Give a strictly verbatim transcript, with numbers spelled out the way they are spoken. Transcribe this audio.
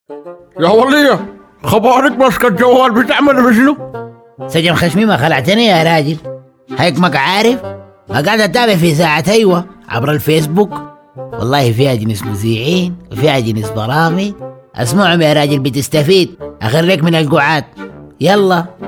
يا ولية، خبارك ماسكة الجوال بتعمل بشنو؟ سجن خشمي ما خلعتني يا راجل. هيك ما عارف، قاعد اتابع في ساعة ايوه عبر الفيسبوك. والله فيها جنس مذيعين وفيها جنس برامج. اسمعهم يا راجل بتستفيد. اخريك من القعاد. يلا.